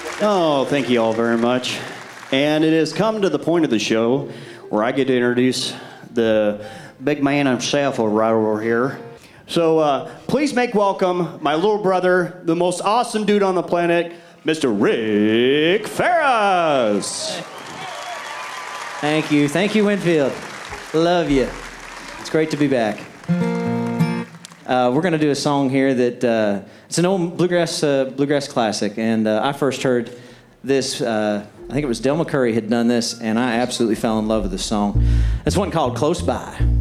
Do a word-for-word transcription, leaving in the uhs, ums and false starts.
Oh, thank you all very much. And it has come to the point of the show where I get to introduce the big man himself right over here. So uh, please make welcome my little brother, the most awesome dude on the planet, Mister Rick Ferris. Thank you. Thank you, Winfield. Love you. It's great to be back. Uh, we're going to do a song here that, uh, it's an old bluegrass uh, bluegrass classic, and uh, I first heard this, uh, I think it was Del McCurry had done this, and I absolutely fell in love with this song. It's one called Close By.